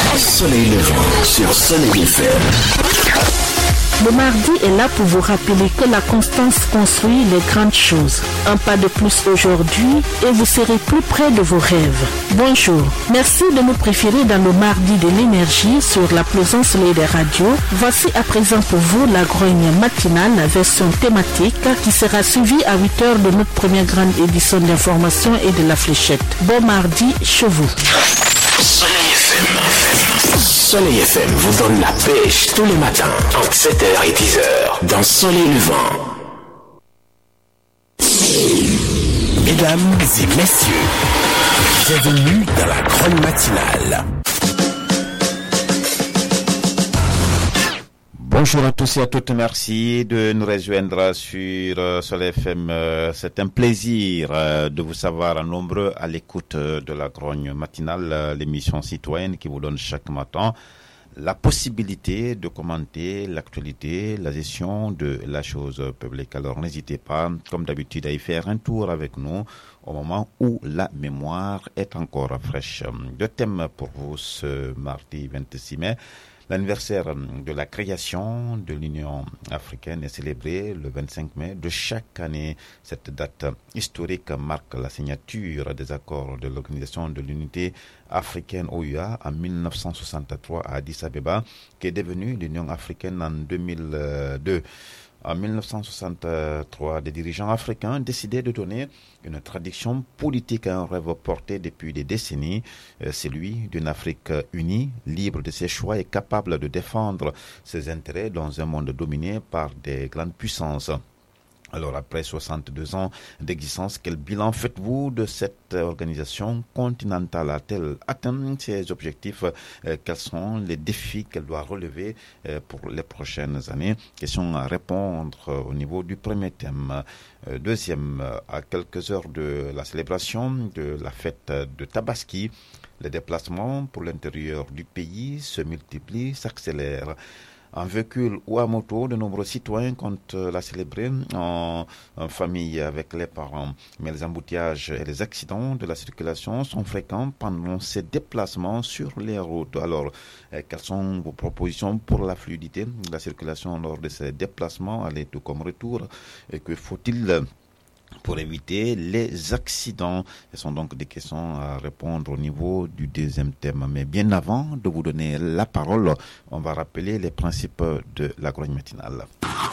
Soleil levant sur Soleil FM. Le mardi est là pour vous rappeler que la constance construit les grandes choses. Un pas de plus aujourd'hui et vous serez plus près de vos rêves. Bonjour, merci de nous préférer dans le mardi de l'énergie sur la Plaisance Soleil des radios. Voici à présent pour vous la grogne matinale version thématique qui sera suivie à 8h de notre première grande édition d'information et de la fléchette. Bon mardi chez vous. Soleil FM. Soleil FM vous donne la pêche tous les matins entre 7h et 10h dans Soleil levant. Mesdames et messieurs, bienvenue dans la grogne matinale. Bonjour à tous et à toutes, merci de nous rejoindre sur Soleil FM. C'est un plaisir de vous savoir nombreux à l'écoute de la grogne matinale, l'émission citoyenne qui vous donne chaque matin la possibilité de commenter l'actualité, la gestion de la chose publique. Alors n'hésitez pas, comme d'habitude, à y faire un tour avec nous au moment où la mémoire est encore fraîche. Deux thèmes pour vous ce mardi 26 mai. L'anniversaire de la création de l'Union africaine est célébré le 25 mai de chaque année. Cette date historique marque la signature des accords de l'Organisation de l'Unité africaine OUA en 1963 à Addis Abeba, qui est devenue l'Union africaine en 2002. En 1963, des dirigeants africains décidaient de donner une traduction politique à un rêve porté depuis des décennies, celui d'une Afrique unie, libre de ses choix et capable de défendre ses intérêts dans un monde dominé par des grandes puissances. Alors, après 62 ans d'existence, quel bilan faites-vous de cette organisation continentale? A-t-elle atteint ses objectifs? Quels sont les défis qu'elle doit relever pour les prochaines années? Question à répondre au niveau du premier thème. Deuxième, à quelques heures de la célébration de la fête de Tabaski, les déplacements pour l'intérieur du pays se multiplient, s'accélèrent. En véhicule ou à moto, de nombreux citoyens comptent la célébrer en famille avec les parents. Mais les embouteillages et les accidents de la circulation sont fréquents pendant ces déplacements sur les routes. Alors, quelles sont vos propositions pour la fluidité de la circulation lors de ces déplacements, aller tout comme retour? Et que faut-il pour éviter les accidents? Ce sont donc des questions à répondre au niveau du deuxième thème. Mais bien avant de vous donner la parole, on va rappeler les principes de la grogne matinale.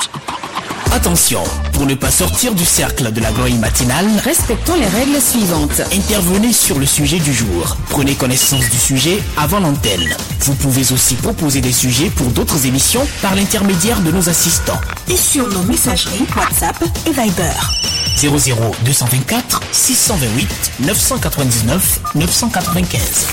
Attention, pour ne pas sortir du cercle de la grogne matinale, respectons les règles suivantes. Intervenez sur le sujet du jour. Prenez connaissance du sujet avant l'antenne. Vous pouvez aussi proposer des sujets pour d'autres émissions par l'intermédiaire de nos assistants. Et sur nos messageries WhatsApp et Viber. 00224 628 999 995.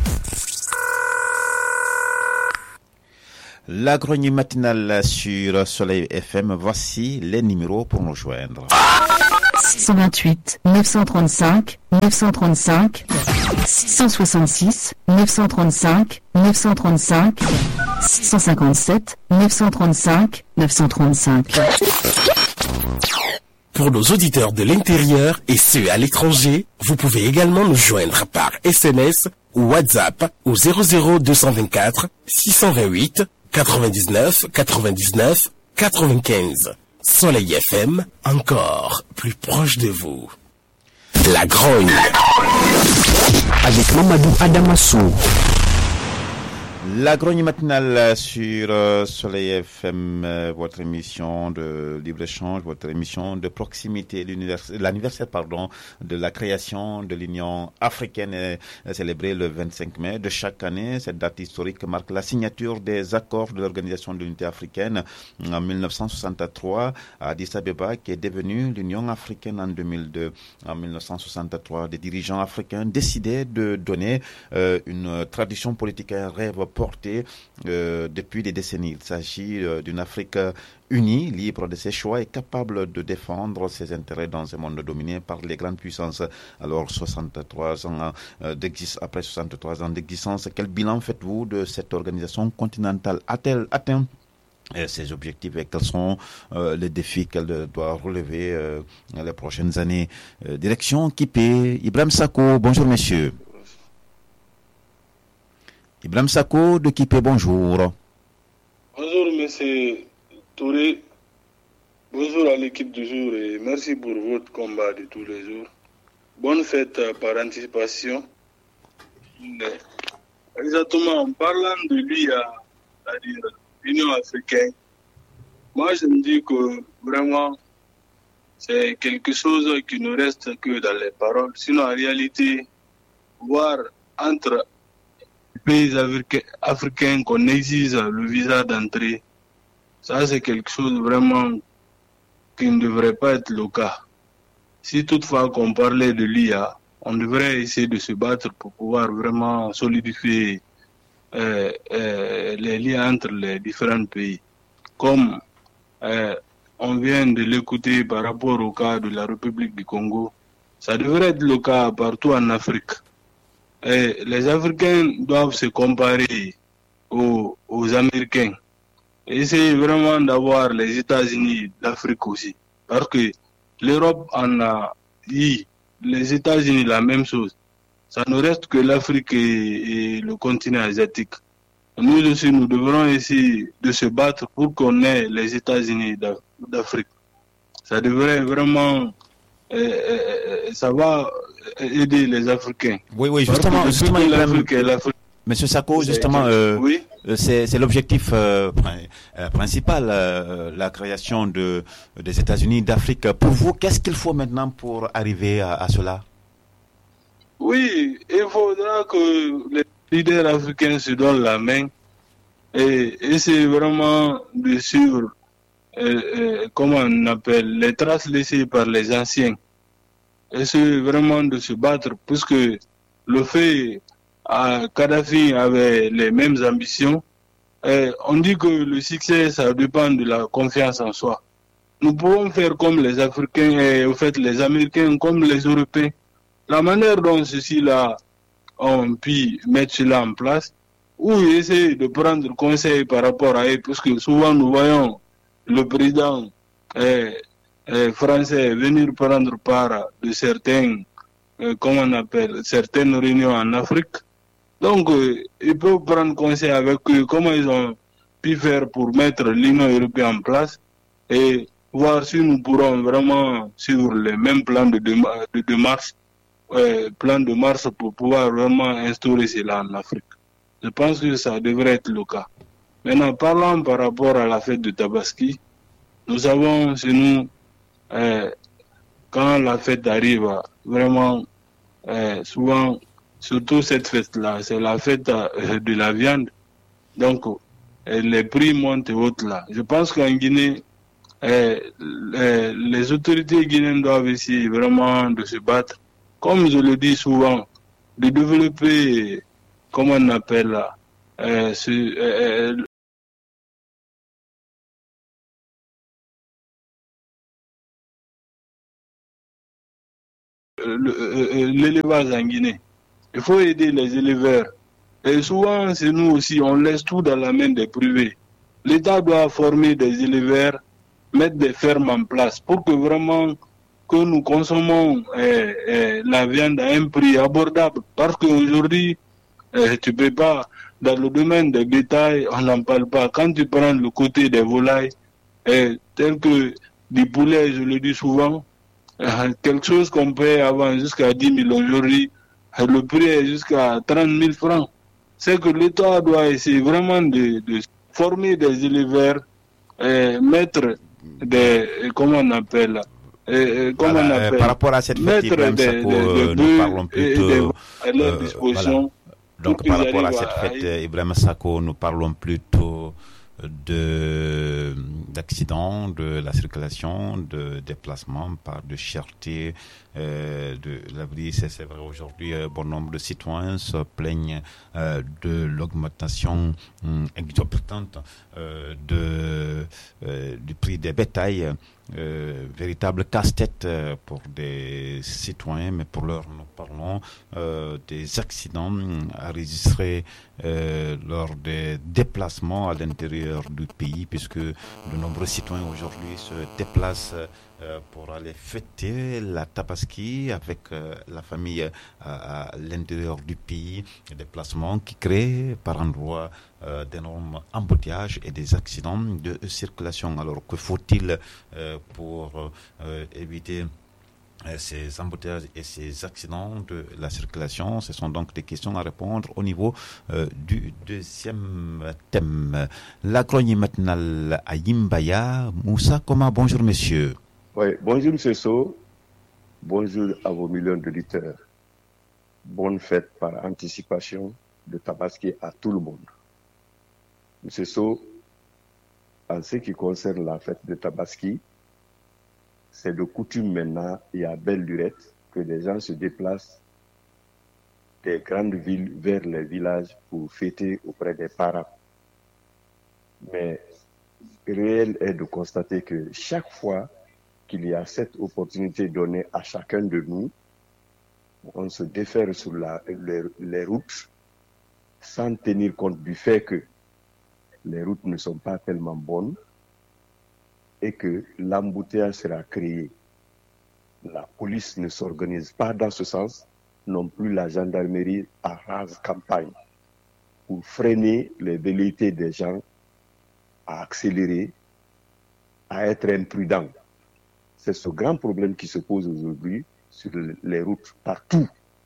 La grogne matinale sur Soleil FM, voici les numéros pour nous joindre. 628 935 935 666 935 935 657 935 935. Pour nos auditeurs de l'intérieur et ceux à l'étranger, vous pouvez également nous joindre par SMS ou WhatsApp au 00224 628 99 99 95. Soleil FM, encore plus proche de vous. La grogne avec Mamadou Adamassou. La grogne matinale sur Soleil FM, votre émission de libre-échange, votre émission de proximité, l'anniversaire de la création de l'Union africaine est célébré le 25 mai de chaque année. Cette date historique marque la signature des accords de l'Organisation de l'Unité africaine en 1963 à Addis Abeba, qui est devenue l'Union africaine en 2002. En 1963, des dirigeants africains décidaient de donner une tradition politique à un rêve porté depuis des décennies. Il s'agit d'une Afrique unie, libre de ses choix et capable de défendre ses intérêts dans un monde dominé par les grandes puissances. Alors, 63 ans après 63 ans d'existence, quel bilan faites-vous de cette organisation continentale? A-t-elle atteint ses objectifs et quels sont les défis qu'elle doit relever les prochaines années? Direction Kipé, Ibrahim Sako, bonjour messieurs. Ibrahim Sako de Kipé, bonjour. Bonjour monsieur Touré, bonjour à l'équipe du jour et merci pour votre combat de tous les jours. Bonne fête par anticipation. Exactement, en parlant de l'UIA, c'est-à-dire l'Union africaine, moi je me dis que vraiment c'est quelque chose qui ne reste que dans les paroles. Sinon en réalité, voir entre pays africains qu'on exige le visa d'entrée, ça c'est quelque chose vraiment qui ne devrait pas être le cas. Si toutefois qu'on parlait de l'IA, on devrait essayer de se battre pour pouvoir vraiment solidifier les liens entre les différents pays. Comme on vient de l'écouter par rapport au cas de la République du Congo, ça devrait être le cas partout en Afrique. Et les Africains doivent se comparer aux Américains. Essayer vraiment d'avoir les États-Unis d'Afrique aussi. Parce que l'Europe en a eu, les États-Unis la même chose. Ça ne reste que l'Afrique et le continent asiatique. Nous aussi, nous devrons essayer de se battre pour qu'on ait les États-Unis d'Afrique. Ça devrait vraiment... ça va aider les Africains. Oui, justement Monsieur Sako, justement, oui? C'est l'objectif principal, la création des États-Unis d'Afrique. Pour vous, qu'est-ce qu'il faut maintenant pour arriver à cela? Oui, il faudra que les leaders africains se donnent la main et essayer vraiment de suivre, comment on appelle, les traces laissées par les anciens. Essayer vraiment de se battre, puisque le fait Kadhafi avait les mêmes ambitions. On dit que le succès, ça dépend de la confiance en soi. Nous pouvons faire comme les Africains et au fait les Américains comme les Européens. La manière dont ceux-ci-là ont pu mettre cela en place, ou essayer de prendre conseil par rapport à eux, parce que souvent nous voyons le président français venir prendre part de certaines, comment on appelle, certaines réunions en Afrique. Donc, ils peuvent prendre conseil avec eux, comment ils ont pu faire pour mettre l'Union européenne en place et voir si nous pourrons vraiment suivre les mêmes plans de marche pour pouvoir vraiment instaurer cela en Afrique. Je pense que ça devrait être le cas. Maintenant, parlant par rapport à la fête de Tabaski, nous savons chez nous, quand la fête arrive, vraiment, souvent, surtout cette fête-là, c'est la fête de la viande. Donc, les prix montent et autres là. Je pense qu'en Guinée, les autorités guinéennes doivent essayer vraiment de se battre. Comme je le dis souvent, de développer, comment on appelle là, l'élevage en Guinée. Il faut aider les éleveurs. Et souvent, c'est nous aussi, on laisse tout dans la main des privés. L'État doit former des éleveurs, mettre des fermes en place pour que vraiment que nous consommons la viande à un prix abordable. Parce qu'aujourd'hui, tu peux pas, dans le domaine des bétails, on n'en parle pas. Quand tu prends le côté des volailles, tel que du poulet, je le dis souvent, quelque chose qu'on paye avant jusqu'à 10 000 aujourd'hui, le prix est jusqu'à 30 000 francs. C'est que l'État doit essayer vraiment de former des éleveurs, mettre des, comment on appelle, par rapport à cette fête, Ibrahim Sako, nous parlons plutôt à leur disposition. Voilà. Donc par rapport à cette fête, Ibrahim Sako, nous parlons plutôt d'accidents, de la circulation, de déplacement, de cherté, de l'abri. C'est vrai, aujourd'hui, bon nombre de citoyens se plaignent de l'augmentation exorbitante du prix des bétails. Véritable casse-tête pour des citoyens, mais pour l'heure, nous parlons des accidents enregistrés lors des déplacements à l'intérieur du pays, puisque de nombreux citoyens aujourd'hui se déplacent pour aller fêter la Tabaski avec la famille à l'intérieur du pays. Des déplacements qui créent par endroits d'énormes embouteillages et des accidents de circulation. Alors que faut-il pour éviter ces embouteillages et ces accidents de la circulation? Ce sont donc des questions à répondre au niveau du deuxième thème. La chronique matinale à Yimbaya. Moussa Koma, bonjour monsieur. Oui, bonjour monsieur So. Bonjour à vos millions d'auditeurs. Bonne fête par anticipation de Tabaski à tout le monde. Monsieur So, en ce qui concerne la fête de Tabaski, c'est de coutume maintenant, et à belle lurette, que des gens se déplacent des grandes villes vers les villages pour fêter auprès des parents. Mais réel est de constater que chaque fois qu'il y a cette opportunité donnée à chacun de nous, on se défère sur les routes sans tenir compte du fait que les routes ne sont pas tellement bonnes et que l'embouteillage sera créé. La police ne s'organise pas dans ce sens, non plus la gendarmerie à rase campagne pour freiner les velléités des gens à accélérer, à être imprudents. C'est ce grand problème qui se pose aujourd'hui sur les routes partout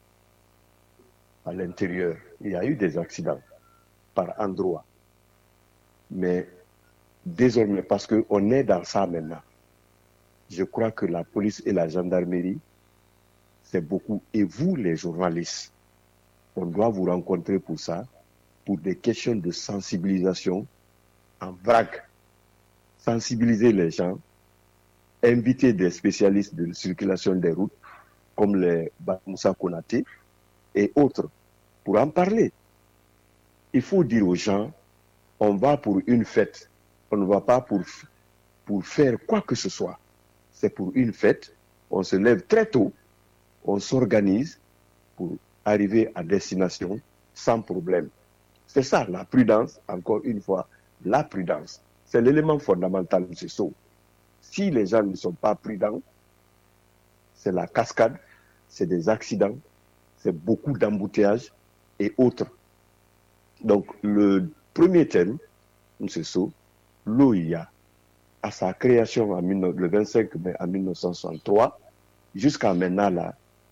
à l'intérieur. Il y a eu des accidents par endroits. Mais désormais, parce qu'on est dans ça maintenant, je crois que la police et la gendarmerie, c'est beaucoup. Et vous, les journalistes, on doit vous rencontrer pour ça, pour des questions de sensibilisation en vrac. Sensibiliser les gens, inviter des spécialistes de circulation des routes, comme les Moussa Konaté et autres, pour en parler. Il faut dire aux gens, on va pour une fête. On ne va pas pour faire quoi que ce soit. C'est pour une fête. On se lève très tôt. On s'organise pour arriver à destination sans problème. C'est ça, la prudence. Encore une fois, la prudence. C'est l'élément fondamental de ce saut. Si les gens ne sont pas prudents, c'est la cascade, c'est des accidents, c'est beaucoup d'embouteillages et autres. Donc, le premier thème, M. So, l'OIA, à sa création le 25 mai 1963, jusqu'à maintenant, là,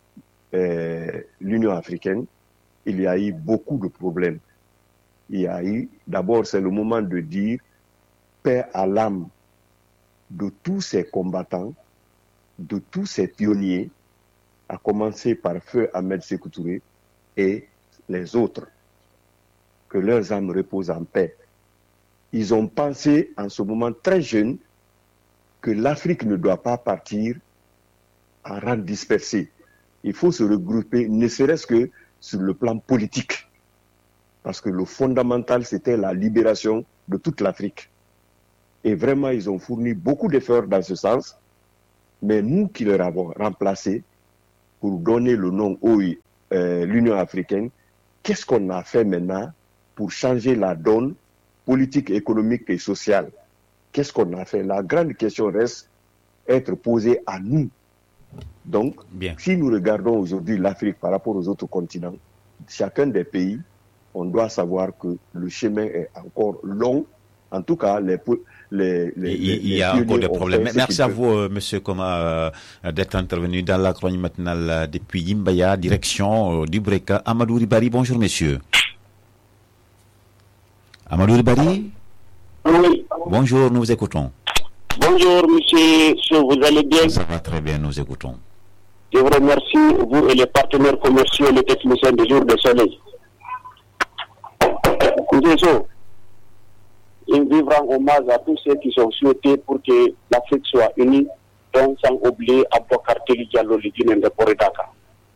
l'Union africaine, il y a eu beaucoup de problèmes. Il y a eu, d'abord, c'est le moment de dire paix à l'âme de tous ces combattants, de tous ces pionniers, à commencer par Feu Ahmed Sékou Touré et les autres. Que leurs âmes reposent en paix. Ils ont pensé en ce moment très jeune que l'Afrique ne doit pas partir en rang dispersé. Il faut se regrouper, ne serait-ce que sur le plan politique. Parce que le fondamental, c'était la libération de toute l'Afrique. Et vraiment, ils ont fourni beaucoup d'efforts dans ce sens. Mais nous qui leur avons remplacé pour donner le nom l'Union africaine, qu'est-ce qu'on a fait maintenant pour changer la donne politique, économique et sociale? Qu'est-ce qu'on a fait? La grande question reste être posée à nous. Donc, si nous regardons aujourd'hui l'Afrique par rapport aux autres continents, chacun des pays, on doit savoir que le chemin est encore long. En tout cas, il y a encore des problèmes. Merci à vous, M. Koma, d'être intervenu dans la chronique matinale depuis Yimbaya, direction du Breka. Amadou Ribari, bonjour, monsieur. Amadou Ribari? Oui. Bonjour, nous vous écoutons. Bonjour, monsieur, vous allez bien? Ça va très bien, nous écoutons. Je vous remercie, vous et les partenaires commerciaux, les techniciens du jour de soleil. Monsieur, un vibrant hommage à tous ceux qui sont souhaités pour que l'Afrique soit unie, donc sans oublier Aboubacar Teli Diallo, le dîner de Poredaka.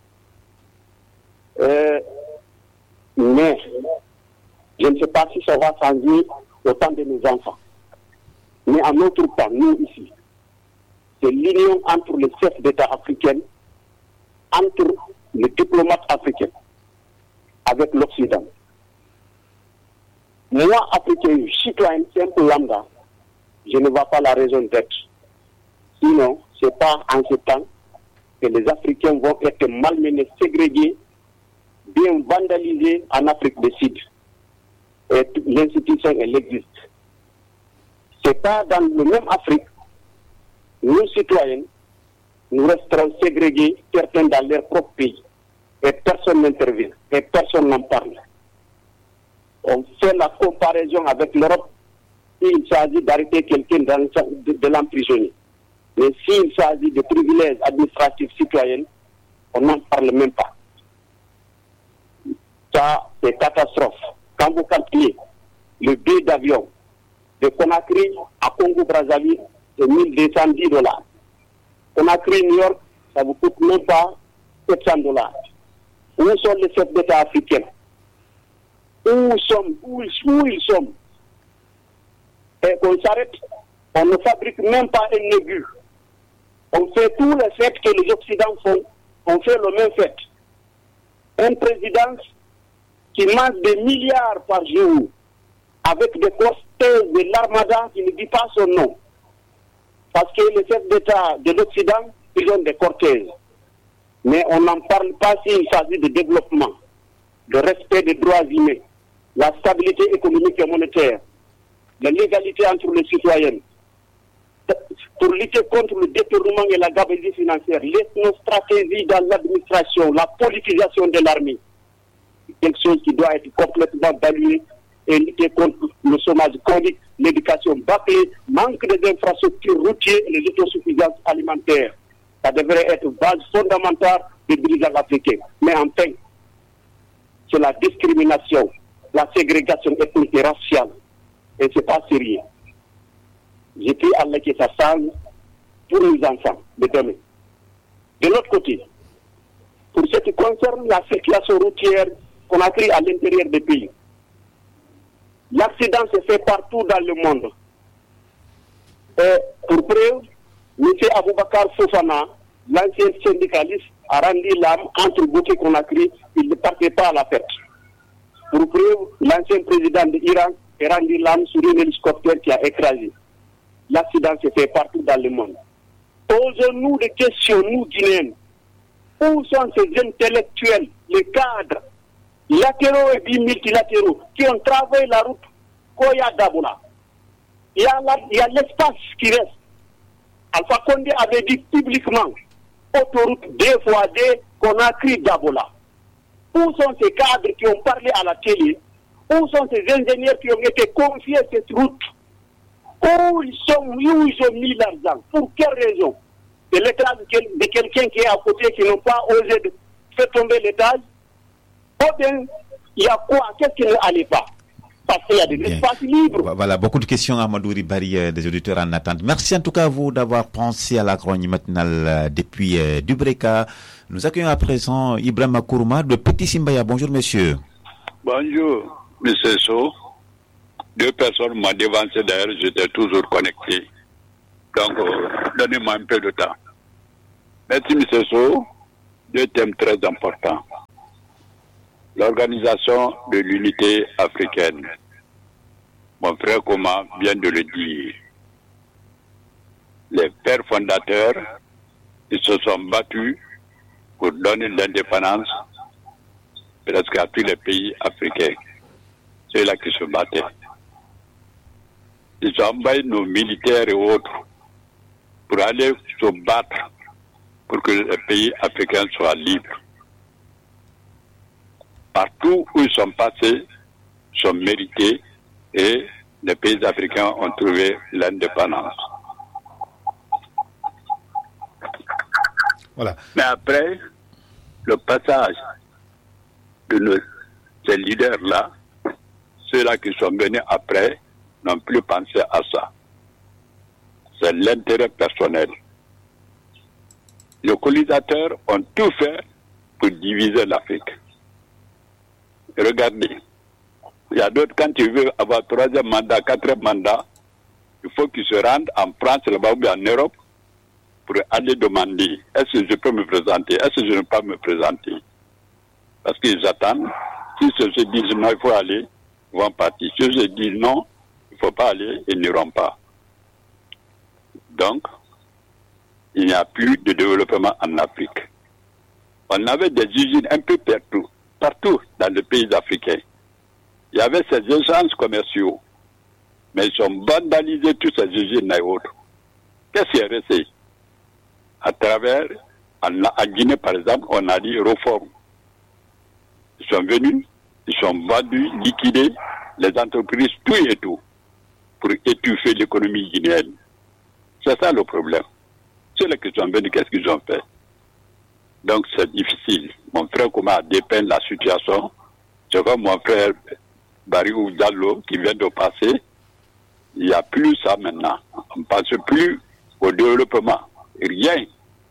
Mais, je ne sais pas si ça va changer au temps de nos enfants. Mais en notre temps, nous ici, c'est l'union entre les chefs d'État africains, entre les diplomates africains, avec l'Occident. Moi, Africain, citoyen simple lambda, je ne vois pas la raison d'être. Sinon, c'est pas en ce temps que les Africains vont être malmenés, ségrégés, bien vandalisés en Afrique du Sud. Et l'institution, elle existe. C'est pas dans le même Afrique, nous citoyens, nous resterons ségrégés, certains dans leur propre pays. Et personne n'intervient, et personne n'en parle. On fait la comparaison avec l'Europe s'il s'agit d'arrêter quelqu'un de l'emprisonner. Mais s'il s'agit de privilèges administratifs citoyens, on n'en parle même pas. Ça, c'est catastrophe. Quand vous calculez le billet d'avion de Conakry à Congo-Brazzaville, c'est $1,210. Conakry-New York, ça vous coûte même pas $700. Où sont les chefs d'État africains? Où ils sont? Et on s'arrête, on ne fabrique même pas un aigu. On fait tous les fêtes que les Occidentaux font, on fait le même fait. Un président qui mange des milliards par jour avec des cortèges de l'armada qui ne dit pas son nom. Parce que les chefs d'État de l'Occident, ils ont des cortèges. Mais on n'en parle pas s'il s'agit de développement, de respect des droits humains, la stabilité économique et monétaire, la légalité entre les citoyens, pour lutter contre le détournement et la gabegie financière, nos stratégies dans l'administration, la politisation de l'armée, quelque chose qui doit être complètement balayé et lutter contre le chômage chronique, l'éducation bâclée, manque des infrastructures routières et les autosuffisances alimentaires. Ça devrait être base fondamentale des dirigeants africains. Mais enfin, c'est la discrimination, la ségrégation ethnique et raciale. Et c'est pas sérieux. J'ai pris Allah que ça change pour les enfants de demain. De l'autre côté, pour ce qui concerne la circulation routière qu'on a créée à l'intérieur des pays, l'accident se fait partout dans le monde. Et pour preuve, M. Aboubakar Fofana, l'ancien syndicaliste, a rendu l'âme entre Bouquet Conakry, il ne partait pas à la fête. Pour preuve, l'ancien président de l'Iran a rendu l'âme sur un hélicoptère qui a écrasé. L'accident se fait partout dans le monde. Posons-nous des questions, nous Guinéens. Où sont ces intellectuels, les cadres, latéraux et multilatéraux, qui ont travaillé la route Koya-Dabola? Il y a l'espace qui reste. Alpha Condé avait dit publiquement, autoroute 2x2 Conakry-Dabola. Où sont ces cadres qui ont parlé à la télé? Où sont ces ingénieurs qui ont été confiés cette route? Où ils ont mis l'argent? Pour quelle raison? C'est l'étage de quelqu'un qui est à côté qui n'ont pas osé de faire tomber l'étage? Ou bien, il y a quoi? Qu'est-ce qui n'allait pas? Parce qu'il y a des espaces libres. Voilà, beaucoup de questions, Amadou Ribari, des auditeurs en attente. Merci en tout cas à vous d'avoir pensé à la grogne matinale depuis Dubreka. Nous accueillons à présent Ibrahima Kourouma de Petit Simbaya. Bonjour, monsieur. Bonjour, monsieur So. Deux personnes m'ont devancé d'ailleurs, j'étais toujours connecté. Donc, donnez-moi un peu de temps. Merci, monsieur So. Deux thèmes très importants. L'organisation de l'unité africaine. Mon frère Koma vient de le dire. Les pères fondateurs, ils se sont battus pour donner l'indépendance presque à tous les pays africains. Ceux-là qui se battaient. Ils ont envoyé nos militaires et autres pour aller se battre pour que les pays africains soient libres. Partout où ils sont passés, sont mérités et les pays africains ont trouvé l'indépendance. Voilà. Mais après, le passage de ces leaders-là, ceux-là qui sont venus après, n'ont plus pensé à ça. C'est l'intérêt personnel. Les colonisateurs ont tout fait pour diviser l'Afrique. Regardez, il y a d'autres, quand tu veux avoir 3e mandat, 4e mandat, il faut qu'ils se rendent en France, là-bas ou en Europe, pour aller demander, est-ce que je peux me présenter, est-ce que je ne peux pas me présenter? Parce qu'ils attendent, si ceux se disent non, il faut aller, ils vont partir. Si ceux se disent non, il ne faut pas aller, ils n'iront pas. Donc, il n'y a plus de développement en Afrique. On avait des usines un peu partout dans les pays africains. Il y avait ces échanges commerciaux, mais ils ont vandalisé toutes ces usines et autres. Qu'est-ce qui est resté? À travers, en Guinée par exemple, on a dit réforme. Ils sont venus, ils sont vendus, liquidés, les entreprises, tout et tout, pour étouffer l'économie guinéenne. C'est ça le problème. Ceux qui sont venus, qu'est-ce qu'ils ont fait? Donc c'est difficile. Mon frère Kouma dépeint la situation. Je vois mon frère Bariou Diallo qui vient de passer. Il n'y a plus ça maintenant. On ne pense plus au développement. Rien.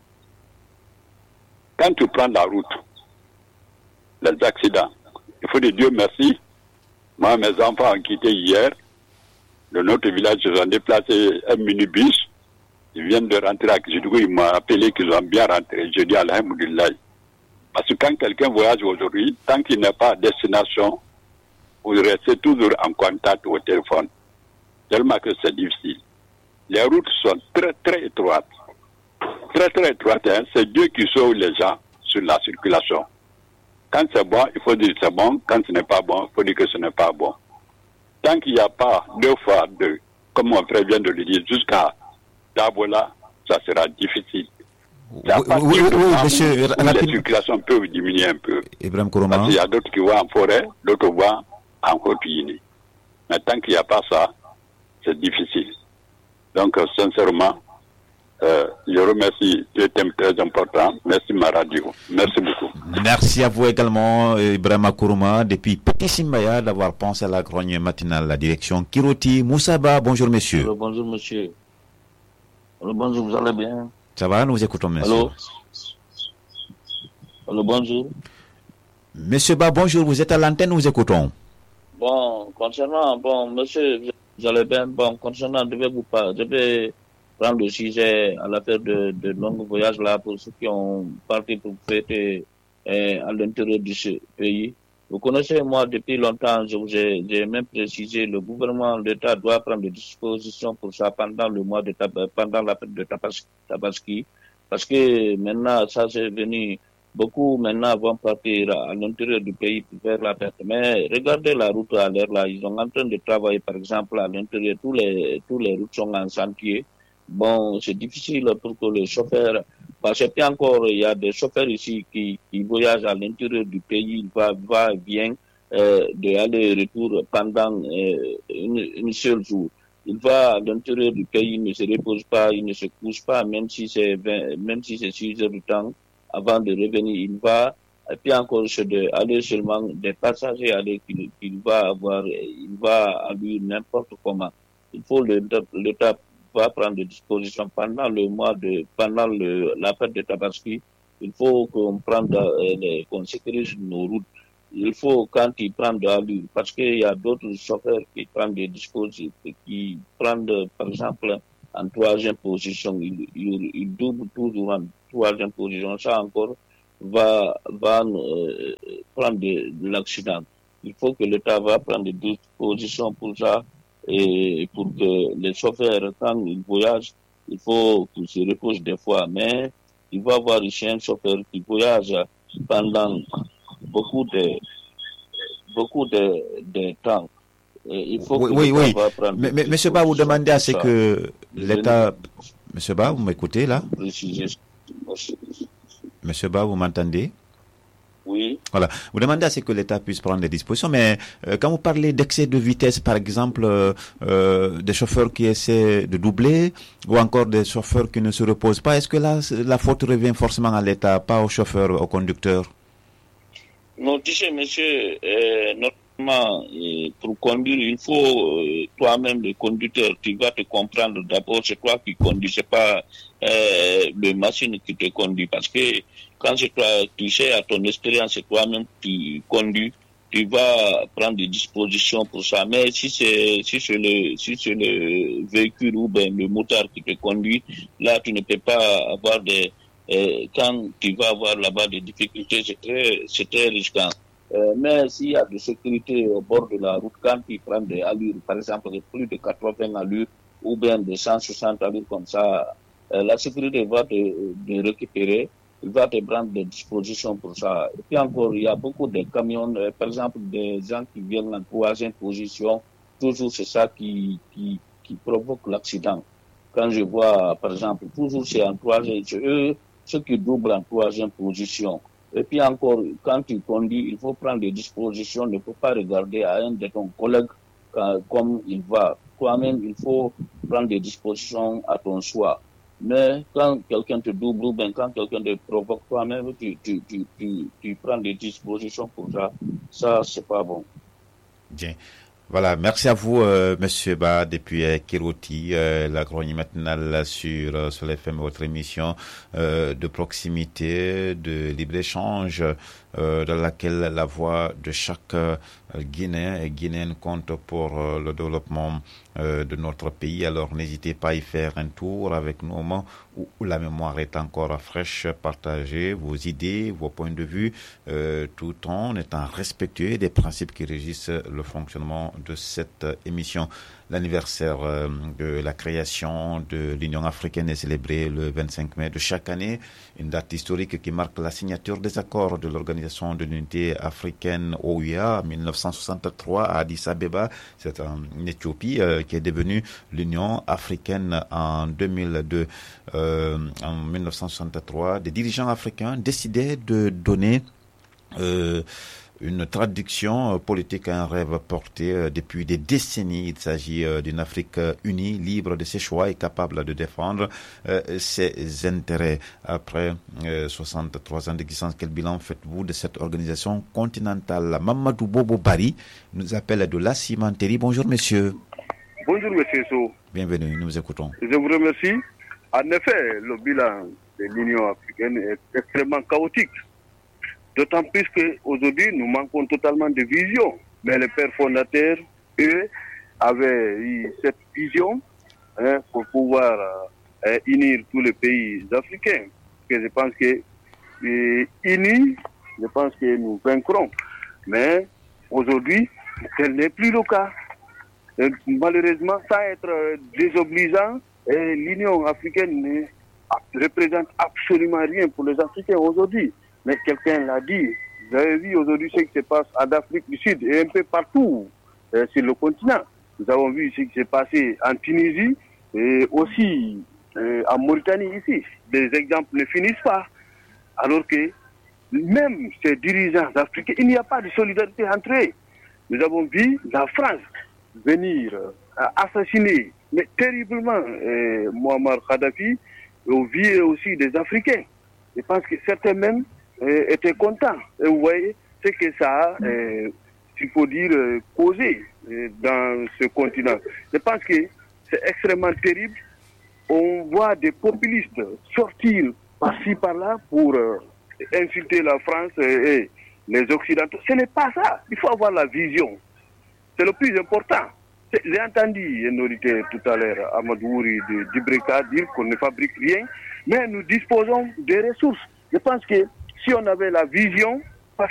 Quand tu prends la route, les accidents, il faut dire Dieu merci. Moi, mes enfants ont quitté hier. De notre village, ils ont déplacé un minibus. Ils viennent de rentrer à Kidjougou. Ils m'ont appelé qu'ils ont bien rentré. Je dis alhamdoulilah. Parce que quand quelqu'un voyage aujourd'hui, tant qu'il n'est pas à destination, vous restez toujours en contact au téléphone. Tellement que c'est difficile. Les routes sont très, très étroites. Très, très étroites. Hein. C'est Dieu qui sauve les gens sur la circulation. Quand c'est bon, il faut dire c'est bon. Quand ce n'est pas bon, il faut dire que ce n'est pas bon. Tant qu'il n'y a pas deux fois deux, comme mon frère vient de le dire, jusqu'à Dabola, ça sera difficile. Oui, monsieur. La circulation peut diminuer un peu. Ibrahim Kourouma. Parce qu'il y a d'autres qui vont en forêt, d'autres vont en Haute-Guinée. Mais tant qu'il n'y a pas ça, c'est difficile. Donc, sincèrement, je remercie le thème très important. Merci ma radio. Merci beaucoup. Merci à vous également, Ibrahim Kourouma, depuis Petit Simbaya, d'avoir pensé à la grogne matinale, la direction Kiroti. Moussaba, bonjour monsieur. Alors, bonjour monsieur. Alors, bonjour, vous allez bien? Ça va, nous écoutons monsieur. Allô? Allô, bonjour. Monsieur Ba, bonjour, vous êtes à l'antenne, nous écoutons. Bon, monsieur, vous allez bien? Bon, concernant, je vais prendre le sujet à l'affaire de longs voyages là pour ceux qui ont parti pour fêter à l'intérieur de ce pays. Vous connaissez, moi, depuis longtemps, j'ai même précisé, le gouvernement, l'État doit prendre des dispositions pour ça pendant le mois pendant la fête de Tabaski, parce que maintenant, ça c'est venu, beaucoup maintenant vont partir à l'intérieur du pays pour faire la fête. Mais regardez la route à l'air là, ils sont en train de travailler, par exemple, à l'intérieur, tous les routes sont en sentier. Bon, c'est difficile pour que les chauffeurs, parce que encore, il y a des chauffeurs ici qui voyagent à l'intérieur du pays, ils vient de aller-retour pendant une seule jour. Il va à l'intérieur du pays, il ne se repose pas, il ne se couche pas, même si c'est 6 heures de temps avant de revenir, il va, et puis encore, c'est aller seulement des passagers qu'il va avoir, il va à lui n'importe comment. Il faut l'État va prendre des dispositions pendant la fête de Tabaski. Il faut qu'on qu'on sécurise nos routes. Il faut, quand ils prennent de l'allure, parce qu'il y a d'autres chauffeurs qui prennent des dispositions, qui prennent, par exemple, en 3e position, ils doublent toujours en 3e position. Ça encore va prendre de l'accident. Il faut que l'État va prendre des dispositions pour ça. Et pour que les chauffeurs, quand ils voyagent, il faut qu'ils se reposent des fois. Mais il va y avoir ici un chauffeur qui voyage pendant beaucoup de temps. Et il faut oui. Mais monsieur Ba, vous demandez à ce que l'État... Monsieur Ba, vous m'écoutez là? Monsieur Ba, vous m'entendez? Oui. Voilà. Vous demandez à ce que l'État puisse prendre des dispositions, mais quand vous parlez d'excès de vitesse, par exemple, des chauffeurs qui essaient de doubler, ou encore des chauffeurs qui ne se reposent pas, est-ce que là, la faute revient forcément à l'État, pas aux chauffeurs, aux conducteurs? Non, tu sais, monsieur, normalement, pour conduire, il faut toi-même, le conducteur, tu vas te comprendre. D'abord, c'est toi qui conduis, c'est pas le machine qui te conduit, parce que quand c'est toi, tu sais à ton expérience, c'est toi-même qui conduis, tu vas prendre des dispositions pour ça. Mais si c'est le véhicule ou ben le motard qui te conduit, là tu ne peux pas avoir quand tu vas avoir là-bas des difficultés, c'est très risquant. Mais s'il y a de sécurité au bord de la route, quand tu prends des allures, par exemple de plus de 80 allures ou bien de 160 allures comme ça, la sécurité va te récupérer, il va te prendre des dispositions pour ça. Et puis encore, il y a beaucoup de camions, par exemple, des gens qui viennent en troisième position, toujours c'est ça qui provoque l'accident. Quand je vois, par exemple, toujours c'est en troisième, c'est eux, ceux qui doublent en troisième position. Et puis encore, quand tu conduis, il faut prendre des dispositions, il ne faut pas regarder à un de ton collègue comme il va. Toi-même, il faut prendre des dispositions à ton choix. Mais quand quelqu'un te double ou bien quand quelqu'un te provoque, toi-même, tu prends des dispositions pour ça. Ça, c'est pas bon. Bien. Voilà, merci à vous, Monsieur Ba, depuis Kiroti, la chronique matinale sur l'FM, votre émission de proximité, de libre-échange, dans laquelle la voix de chaque Guinéen et Guinéenne compte pour le développement de notre pays. Alors n'hésitez pas à y faire un tour avec nous au moment où la mémoire est encore fraîche. Partagez vos idées, vos points de vue, tout en étant respectueux des principes qui régissent le fonctionnement de cette émission. L'anniversaire de la création de l'Union africaine est célébré le 25 mai de chaque année, une date historique qui marque la signature des accords de l'Organisation de l'Unité africaine OUA 1963 à Addis Abeba, c'est en Éthiopie, qui est devenue l'Union africaine en 2002. En 1963, des dirigeants africains décidaient de donner une traduction politique à un rêve porté depuis des décennies. Il s'agit d'une Afrique unie, libre de ses choix et capable de défendre ses intérêts. Après 63 ans d'existence, quel bilan faites-vous de cette organisation continentale? Mamadou Bobo Bari nous appelle de la cimenterie. Bonjour monsieur. Bonjour monsieur So. Bienvenue, nous vous écoutons. Je vous remercie. En effet, le bilan de l'Union africaine est extrêmement chaotique. D'autant plus qu'aujourd'hui, nous manquons totalement de vision. Mais les pères fondateurs, eux, avaient eu cette vision pour pouvoir unir tous les pays africains. Que je pense que unis, je pense que nous vaincrons. Mais aujourd'hui, tel n'est plus le cas. Et malheureusement, sans être désobligeant, l'Union africaine ne représente absolument rien pour les Africains aujourd'hui. Mais quelqu'un l'a dit, vous avez vu aujourd'hui ce qui se passe en Afrique du Sud et un peu partout sur le continent. Nous avons vu ce qui s'est passé en Tunisie et aussi en Mauritanie ici. Des exemples ne finissent pas. Alors que même ces dirigeants africains, il n'y a pas de solidarité entre eux. Nous avons vu la France venir assassiner mais terriblement Muammar Kadhafi au vu aussi des Africains. Je pense que certains même étaient contents. Et vous voyez ce que ça a, il faut dire, causé dans ce continent. Je pense que c'est extrêmement terrible. On voit des populistes sortir par-ci, par-là pour insulter la France et les Occidentaux. Ce n'est pas ça. Il faut avoir la vision. C'est le plus important. J'ai entendu un auditeur tout à l'heure, Amadouri de Breka, dire qu'on ne fabrique rien, mais nous disposons des ressources. Je pense que si on avait la vision, parce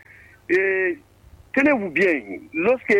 que, tenez-vous bien, lorsque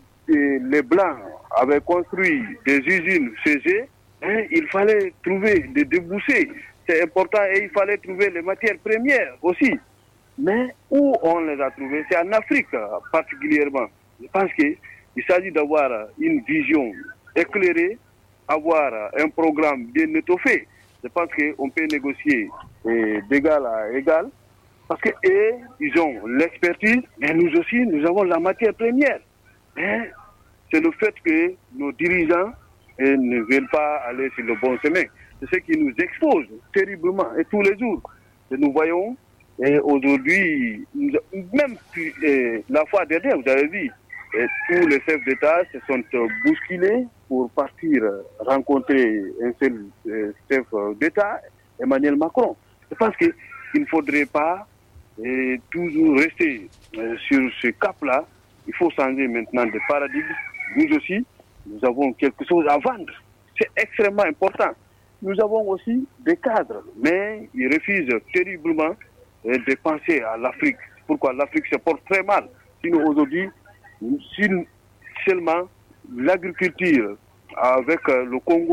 les Blancs avaient construit des usines chez eux, il fallait trouver des débouchés. C'est important et il fallait trouver les matières premières aussi. Mais où on les a trouvées? C'est en Afrique particulièrement. Je pense qu'il s'agit d'avoir une vision éclairée, avoir un programme bien étoffé. Je pense qu'on peut négocier d'égal à égal, parce qu'eux, ils ont l'expertise, mais nous aussi, nous avons la matière première. Mais c'est le fait que nos dirigeants ne veulent pas aller sur le bon chemin. C'est ce qui nous expose terriblement, et tous les jours. Et nous voyons, et aujourd'hui, même la fois dernière, vous avez vu, tous les chefs d'État se sont bousculés pour partir rencontrer un seul chef d'État, Emmanuel Macron. Je pense qu'il ne faudrait pas toujours rester sur ce cap-là. Il faut changer maintenant de paradigme. Nous aussi, nous avons quelque chose à vendre. C'est extrêmement important. Nous avons aussi des cadres, mais ils refusent terriblement de penser à l'Afrique. Pourquoi l'Afrique se porte très mal. Sinon aujourd'hui, si seulement l'agriculture avec le Congo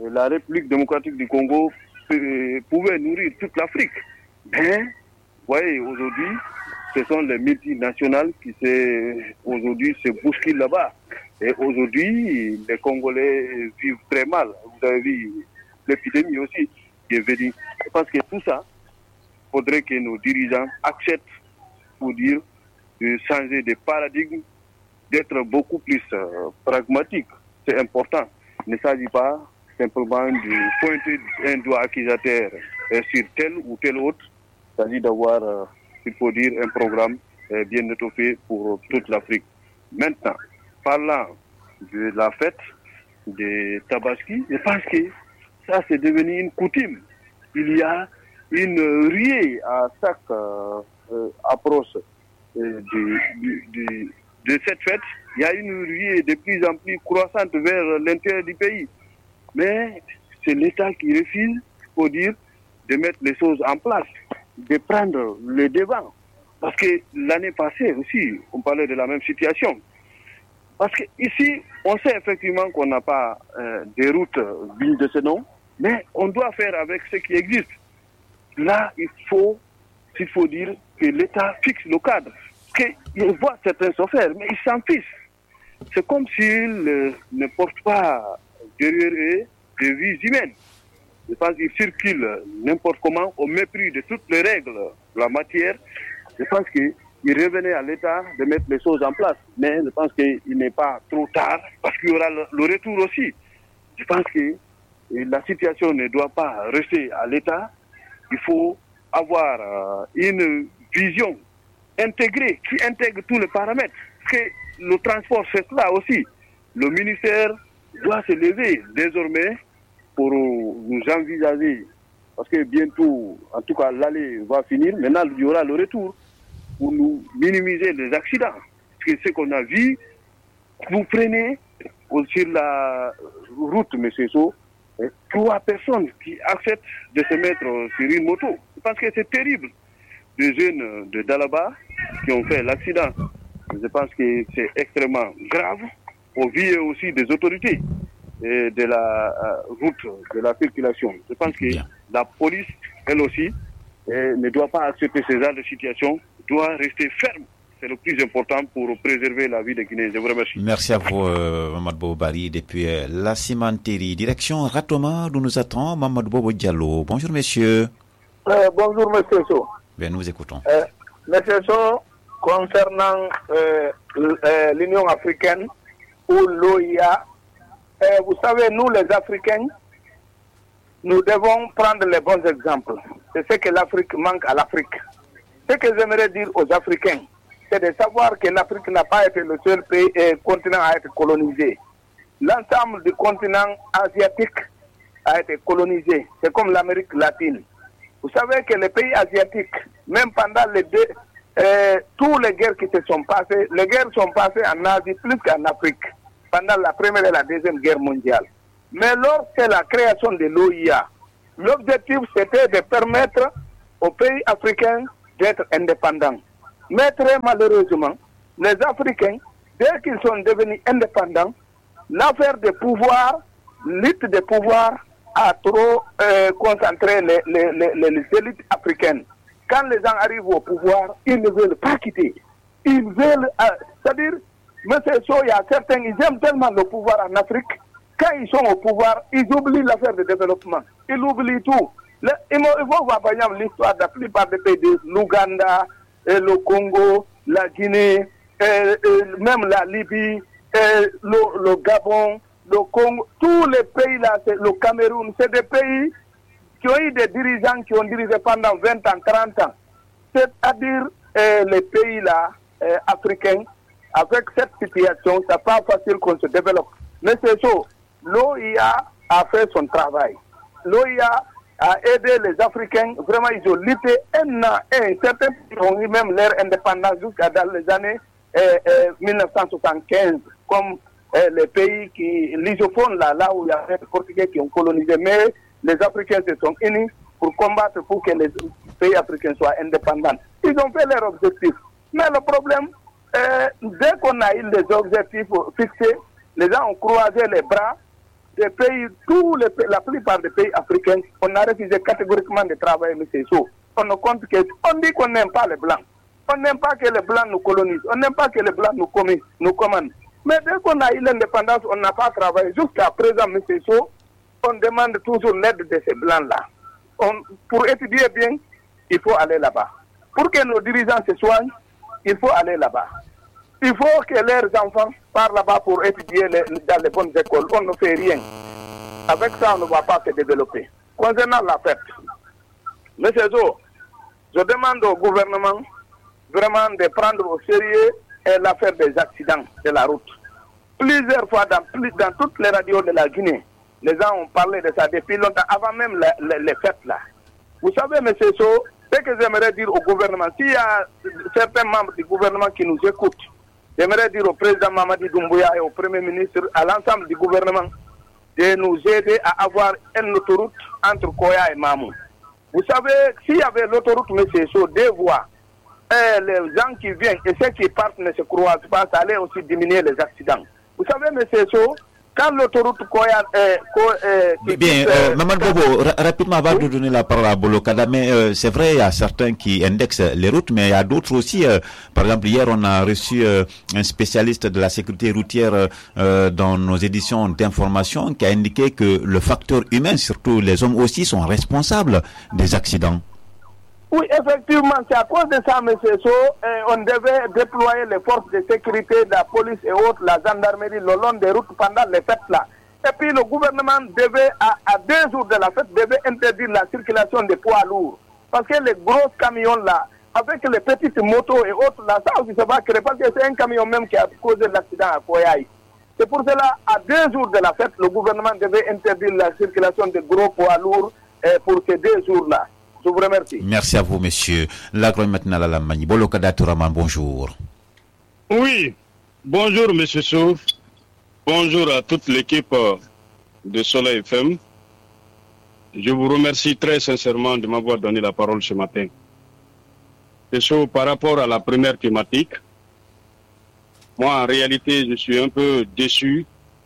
la République démocratique du Congo pouvait nourrir toute l'Afrique. Mais, vous voyez, aujourd'hui, ce sont les multinationales qui aujourd'hui se bousculent là-bas. Et aujourd'hui, les Congolais vivent très mal. Vous avez vu l'épidémie aussi qui est venue. Parce que tout ça, il faudrait que nos dirigeants acceptent, pour dire, de changer de paradigme, d'être beaucoup plus pragmatique. C'est important. Il ne s'agit pas simplement de pointer un doigt accusateur sur tel ou tel autre. Il s'agit d'avoir, il faut dire, un programme bien étoffé pour toute l'Afrique. Maintenant, parlant de la fête des Tabaski, je pense que ça c'est devenu une coutume. Il y a une ruée à chaque approche de cette fête. Il y a une ruée de plus en plus croissante vers l'intérieur du pays. Mais c'est l'État qui refuse, faut dire, de mettre les choses en place, de prendre le devant. Parce que l'année passée aussi, on parlait de la même situation. Parce qu'ici, on sait effectivement qu'on n'a pas des routes dignes de ce nom, mais on doit faire avec ce qui existe. Là, il faut dire que l'État fixe le cadre. Parce qu'il voit certains souffrir, mais ils s'en fichent. C'est comme s'ils ne portent pas derrière eux des vies humaines. Je pense qu'ils circulent n'importe comment au mépris de toutes les règles de la matière. Je pense qu'il revenait à l'État de mettre les choses en place. Mais je pense qu'il n'est pas trop tard parce qu'il y aura le retour aussi. Je pense que la situation ne doit pas rester à l'État. Il faut avoir une vision intégrée qui intègre tous les paramètres. Que le transport, c'est là aussi. Le ministère doit se lever désormais pour nous envisager. Parce que bientôt, en tout cas, l'aller va finir. Maintenant, il y aura le retour pour nous minimiser les accidents. Parce que ce qu'on a vu, vous prenez sur la route, M. So, 3 personnes qui acceptent de se mettre sur une moto. Je pense que c'est terrible. Des jeunes de Dalaba qui ont fait l'accident. Je pense que c'est extrêmement grave au vu aussi des autorités et de la route, de la circulation. Je pense que la police, elle aussi, ne doit pas accepter ce genre de situation, doit rester ferme. C'est le plus important pour préserver la vie des Guinéens. Je vous remercie. Merci à vous, Mamadou Bobari, depuis la cimenterie. Direction Ratoma, d'où nous attend Mamadou Bobo Diallo. Bonjour, monsieur. Bonjour, monsieur So. Bien, nous vous écoutons. Monsieur So, concernant l'Union africaine ou l'OIA, vous savez, nous les Africains, nous devons prendre les bons exemples. C'est ce que l'Afrique manque à l'Afrique. Ce que j'aimerais dire aux Africains, c'est de savoir que l'Afrique n'a pas été le seul continent à être colonisé. L'ensemble du continent asiatique a été colonisé. C'est comme l'Amérique latine. Vous savez que les pays asiatiques, même pendant toutes les guerres qui se sont passées, les guerres sont passées en Asie plus qu'en Afrique, pendant la Première et la Deuxième Guerre mondiale. Mais lorsque la création de l'OIA, l'objectif c'était de permettre aux pays africains d'être indépendants. Mais très malheureusement, les Africains, dès qu'ils sont devenus indépendants, l'affaire de pouvoir, lutte de pouvoir, a trop concentré les élites africaines. Quand les gens arrivent au pouvoir, ils ne veulent pas quitter. Ils veulent, c'est-à-dire, M. So, il y a certains, ils aiment tellement le pouvoir en Afrique, quand ils sont au pouvoir, ils oublient l'affaire de développement. Ils oublient tout. Il faut voir par exemple l'histoire de la plupart des pays de l'Ouganda, le Congo, la Guinée, même la Libye, le Gabon, le Congo, tous les pays là, le Cameroun, c'est des pays qui ont eu des dirigeants qui ont dirigé pendant 20 ans, 30 ans. C'est-à-dire les pays là, africains, avec cette situation, c'est pas facile qu'on se développe. Mais c'est ça, l'OIA a fait son travail. L'OIA a aidé les Africains, vraiment ils ont lutté un an, et certains ont eu même leur indépendance jusqu'à dans les années 1975, comme les pays l'isophones là où il y a des Portugais qui ont colonisé, mais les Africains se sont unis pour combattre pour que les pays africains soient indépendants. Ils ont fait leur objectif. Mais le problème, dès qu'on a eu les objectifs fixés, les gens ont croisé les bras des pays, la plupart des pays africains, on a refusé catégoriquement de travailler M. Sow. On dit qu'on n'aime pas les Blancs. On n'aime pas que les Blancs nous colonisent. On n'aime pas que les Blancs nous commandent. Mais dès qu'on a eu l'indépendance, on n'a pas travaillé. Jusqu'à présent, M. Sow, on demande toujours l'aide de ces Blancs-là. Pour étudier bien, il faut aller là-bas. Pour que nos dirigeants se soignent, il faut aller là-bas. Il faut que leurs enfants partent là-bas pour étudier dans les bonnes écoles. On ne fait rien. Avec ça, on ne va pas se développer. Concernant la fête, M. Zo, je demande au gouvernement vraiment de prendre au sérieux l'affaire des accidents de la route. Plusieurs fois dans toutes les radios de la Guinée, les gens ont parlé de ça depuis longtemps, avant même les fêtes là. Vous savez, M. So, ce que j'aimerais dire au gouvernement, s'il y a certains membres du gouvernement qui nous écoutent, j'aimerais dire au président Mamadi Doumbouya et au premier ministre, à l'ensemble du gouvernement, de nous aider à avoir une autoroute entre Koya et Mamou. Vous savez, s'il y avait l'autoroute, M. So, 2 voies, les gens qui viennent et ceux qui partent ne se croisent pas, ça allait aussi diminuer les accidents. Vous savez, M. So, quand l'autoroute Koya... Maman Bobo, rapidement, avant de donner la parole à Bolokada, mais c'est vrai, il y a certains qui indexent les routes, mais il y a d'autres aussi. Par exemple, hier, on a reçu un spécialiste de la sécurité routière dans nos éditions d'information qui a indiqué que le facteur humain, surtout les hommes aussi, sont responsables des accidents. Oui, effectivement, c'est à cause de ça, M. So, on devait déployer les forces de sécurité, la police et autres, la gendarmerie, le long des routes pendant les fêtes là. Et puis le gouvernement devait, à 2 jours de la fête, devait interdire la circulation des poids lourds. Parce que les gros camions là, avec les petites motos et autres là, ça aussi ça va créer, parce que c'est un camion même qui a causé l'accident à Koyaï. C'est pour cela, à 2 jours de la fête, le gouvernement devait interdire la circulation des gros poids lourds pour ces 2 jours là. Je vous remercie. Merci à vous, monsieur. L'agronomie maintenant à la Mani. Bolokada Touraman, bonjour. Oui, bonjour, monsieur Sow. Bonjour à toute l'équipe de Soleil FM. Je vous remercie très sincèrement de m'avoir donné la parole ce matin. Monsieur Sow, par rapport à la première thématique, moi, en réalité, je suis un peu déçu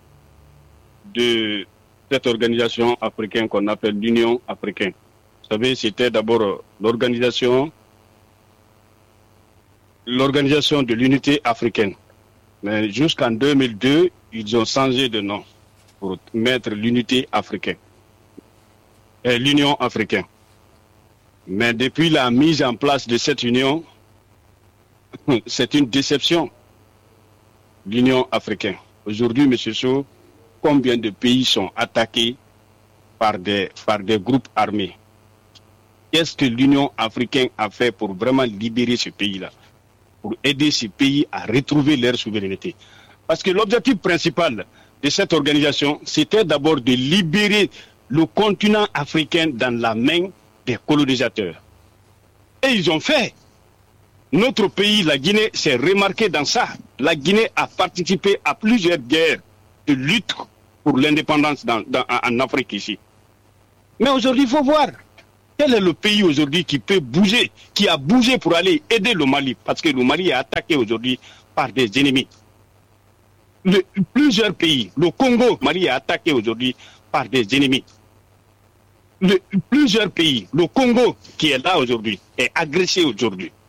de cette organisation africaine qu'on appelle l'Union africaine. Vous savez, c'était d'abord l'organisation de l'unité africaine. Mais jusqu'en 2002, ils ont changé de nom pour mettre l'unité africaine. Et l'Union africaine. Mais depuis la mise en place de cette union, c'est une déception. L'Union africaine. Aujourd'hui, M. Sow, combien de pays sont attaqués par des groupes armés? Qu'est-ce que l'Union africaine a fait pour vraiment libérer ce pays-là, pour aider ces pays à retrouver leur souveraineté? Parce que l'objectif principal de cette organisation, c'était d'abord de libérer le continent africain dans la main des colonisateurs. Et ils ont fait. Notre pays, la Guinée, s'est remarqué dans ça. La Guinée a participé à plusieurs guerres de lutte pour l'indépendance en Afrique ici. Mais aujourd'hui, il faut voir. Quel est le pays aujourd'hui qui peut bouger, qui a bougé pour aller aider le Mali? Parce que le Mali est attaqué aujourd'hui par des ennemis. Plusieurs pays, le Congo, le Mali est attaqué aujourd'hui par des ennemis. Plusieurs pays, le Congo qui est là aujourd'hui, est agressé aujourd'hui.